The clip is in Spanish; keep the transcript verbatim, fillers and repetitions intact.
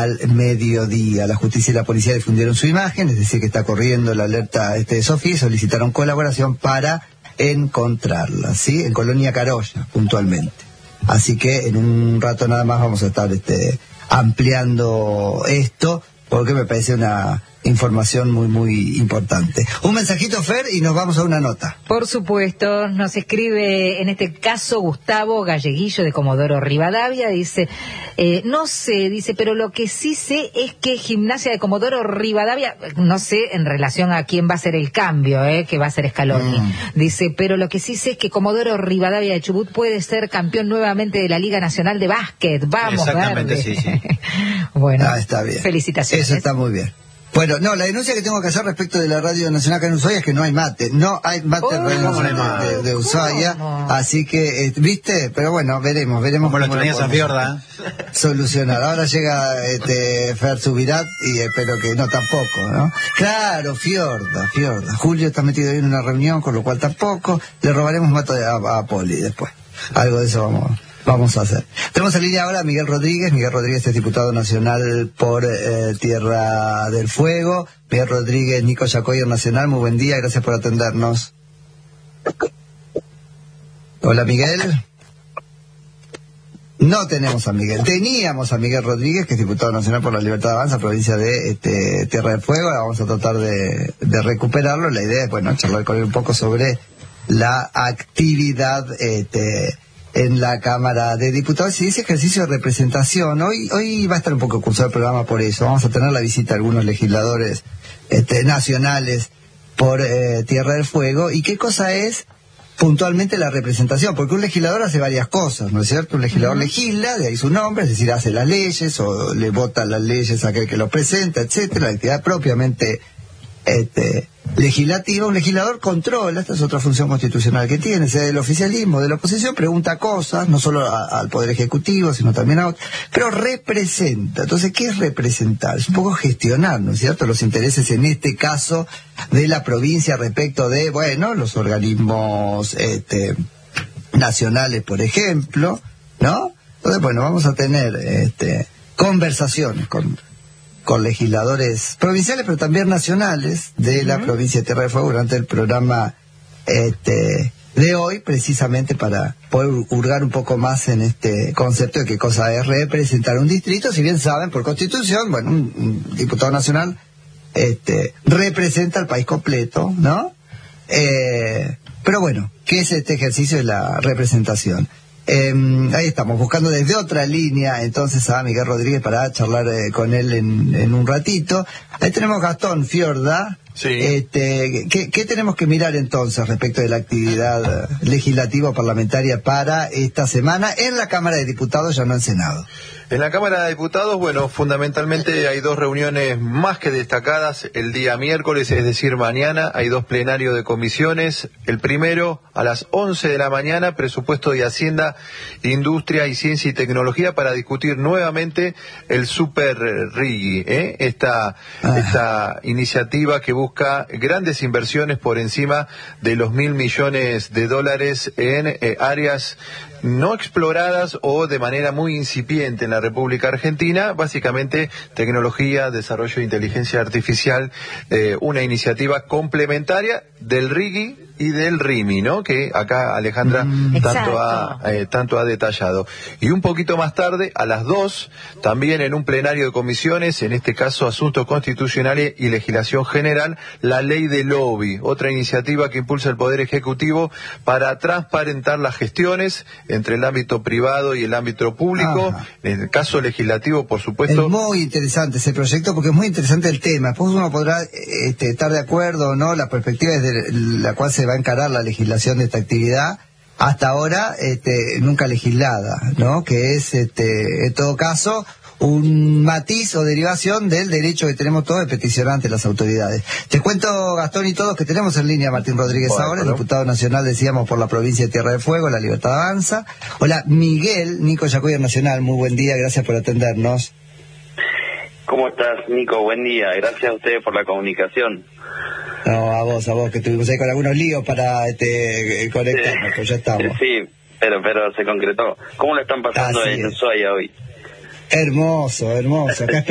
al mediodía. La justicia y la policía difundieron su imagen, es decir, que está corriendo la alerta este de Sofía, y solicitaron colaboración para encontrarla, ¿sí? En Colonia Carolla, puntualmente. Así que en un rato nada más vamos a estar este, ampliando esto, porque me parece una información muy, muy importante. Un mensajito, Fer, y nos vamos a una nota. Por supuesto, nos escribe en este caso Gustavo Galleguillo de Comodoro Rivadavia, dice, eh, no sé, dice, pero lo que sí sé es que Gimnasia de Comodoro Rivadavia, no sé en relación a quién va a ser el cambio, eh, que va a ser Scaloni, mm. dice, pero lo que sí sé es que Comodoro Rivadavia de Chubut puede ser campeón nuevamente de la Liga Nacional de Básquet. Vamos, exactamente, verde. sí, sí. Bueno, ah, está bien. Felicitaciones. Eso está muy bien. Bueno, no, la denuncia que tengo que hacer respecto de la Radio Nacional acá en Ushuaia es que no hay mate, no hay mate oh, en Radio Nacional de, de Ushuaia, así que, eh, ¿viste? Pero bueno, veremos, veremos cómo lo tenía esa Fiorda solucionar. Ahora llega este Fer Subirat y espero que no, tampoco, ¿no? Claro, Fiorda, Fiorda. Julio está metido ahí en una reunión, con lo cual tampoco. Le robaremos mate a, a Poli después. Algo de eso vamos Vamos a hacer. Tenemos en línea ahora a Miguel Rodríguez. Miguel Rodríguez es diputado nacional por eh, Tierra del Fuego. Miguel Rodríguez, Nico Yacoyer Nacional. Muy buen día, gracias por atendernos. Hola, Miguel. No tenemos a Miguel. Teníamos a Miguel Rodríguez, que es diputado nacional por la Libertad de Avanza, provincia de este, Tierra del Fuego. Ahora vamos a tratar de, de recuperarlo. La idea es, bueno, charlar con él un poco sobre la actividad este, en la Cámara de Diputados y ese ejercicio de representación. Hoy hoy va a estar un poco cursado el programa por eso. Vamos a tener la visita de algunos legisladores este, nacionales por eh, Tierra del Fuego. ¿Y qué cosa es puntualmente la representación? Porque un legislador hace varias cosas, ¿no es cierto? Un legislador uh-huh. legisla, de ahí su nombre, es decir, hace las leyes o le vota las leyes a aquel que lo presenta, etcétera. La actividad propiamente este legislativa. Un legislador controla, esta es otra función constitucional que tiene, sea del oficialismo, de la oposición, pregunta cosas, no solo a, al Poder Ejecutivo, sino también a otros, pero representa. Entonces, ¿qué es representar? Es un poco gestionar, ¿no es cierto?, los intereses, en este caso, de la provincia respecto de, bueno, los organismos este, nacionales, por ejemplo, ¿no? Entonces, bueno, vamos a tener este, conversaciones con... con legisladores provinciales, pero también nacionales de la uh-huh. provincia de Tierra del Fuego durante el programa este de hoy, precisamente para poder hurgar un poco más en este concepto de qué cosa es representar un distrito. Si bien saben, por Constitución, bueno, un, un diputado nacional este representa al país completo, ¿no? Eh, pero bueno, ¿qué es este ejercicio de la representación? Eh, ahí estamos, buscando desde otra línea entonces a Miguel Rodríguez para charlar eh, con él en, en un ratito. Ahí tenemos Gastón Fiorda. Sí. Este, ¿qué, ¿Qué tenemos que mirar entonces respecto de la actividad legislativa parlamentaria para esta semana en la Cámara de Diputados, ya no en Senado? En la Cámara de Diputados, bueno, fundamentalmente hay dos reuniones más que destacadas el día miércoles, es decir, mañana. Hay dos plenarios de comisiones. El primero, a las once de la mañana, presupuesto de Hacienda, Industria y Ciencia y Tecnología, para discutir nuevamente el Super Rigi, ¿eh? Esta, esta iniciativa que busca grandes inversiones por encima de los mil millones de dólares en eh, áreas no exploradas o de manera muy incipiente en la República Argentina, básicamente tecnología, desarrollo de inteligencia artificial, eh, una iniciativa complementaria del Rigi y del RIMI, ¿no?, que acá Alejandra mm, tanto ha, eh, tanto ha detallado. Y un poquito más tarde, a las dos, también en un plenario de comisiones, en este caso Asuntos Constitucionales y Legislación General, la ley de lobby, otra iniciativa que impulsa el Poder Ejecutivo para transparentar las gestiones entre el ámbito privado y el ámbito público. Ajá. En el caso legislativo, por supuesto. Es muy interesante ese proyecto porque es muy interesante el tema. Después uno podrá este, estar de acuerdo o no, la perspectiva desde la cual se va a encarar la legislación de esta actividad, hasta ahora este, nunca legislada, ¿no? Que es, este, en todo caso, un matiz o derivación del derecho que tenemos todos de peticionar ante las autoridades. Te cuento, Gastón y todos, que tenemos en línea a Martín Rodríguez bueno, ahora, bueno. diputado nacional, decíamos, por la provincia de Tierra del Fuego, la Libertad Avanza. Hola, Miguel, Nico Yacoyer Nacional, muy buen día, gracias por atendernos. ¿Cómo estás, Nico? Buen día, gracias a ustedes por la comunicación. No, a vos, a vos, que estuvimos ahí con algunos líos para este, conectarnos, sí, pues ya estamos. Sí, pero pero se concretó. ¿Cómo lo están pasando Así en Ushuaia hoy? Hermoso, hermoso. Acá